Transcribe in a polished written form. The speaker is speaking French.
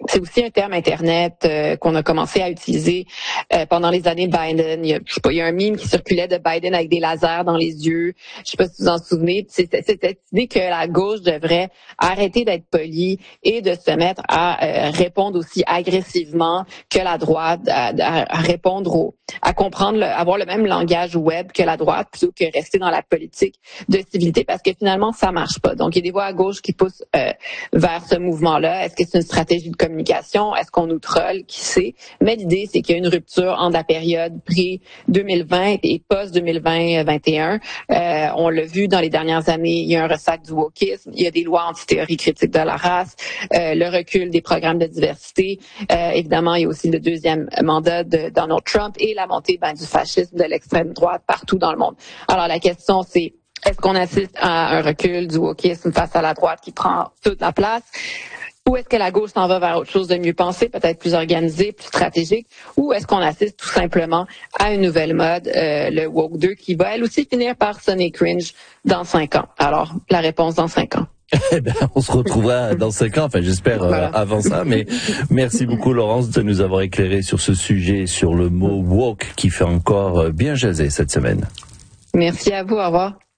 c'est aussi un terme Internet qu'on a commencé à utiliser pendant les années Biden. Il y a un meme qui circulait de Biden avec des lasers dans les yeux. Je sais pas si vous en souvenez. C'est cette idée que la gauche devrait arrêter d'être polie et de se mettre à répondre aussi agressivement que la droite, à répondre à comprendre, avoir le même langage web que la droite, plutôt que rester dans la politique de civilité, parce que finalement, ça marche pas. Donc, il y a des voix à gauche qui poussent vers ce mouvement-là. Est-ce que c'est une stratégie de communication? Est-ce qu'on nous troll? Qui sait? Mais l'idée, c'est qu'il y a une rupture entre la période pré-2020 et post-2020-21. On l'a vu dans les dernières années, il y a un ressac du wokisme, il y a des lois anti-théorie critique de la race, le recul des programmes de diversité. Évidemment, il y a aussi le deuxième mandat de Donald Trump et la montée du fascisme de l'extrême droite partout dans le monde. Alors, la question, c'est est-ce qu'on assiste à un recul du wokisme face à la droite qui prend toute la place? Ou est-ce que la gauche s'en va vers autre chose de mieux pensé, peut-être plus organisé, plus stratégique? Ou est-ce qu'on assiste tout simplement à une nouvelle mode, le Woke 2, qui va elle aussi finir par sonner cringe dans 5 ans? Alors, la réponse dans 5 ans. Eh ben, on se retrouvera dans 5 ans, enfin j'espère avant ça, mais merci beaucoup Laurence de nous avoir éclairé sur ce sujet, sur le mot woke qui fait encore bien jaser cette semaine. Merci à vous, au revoir.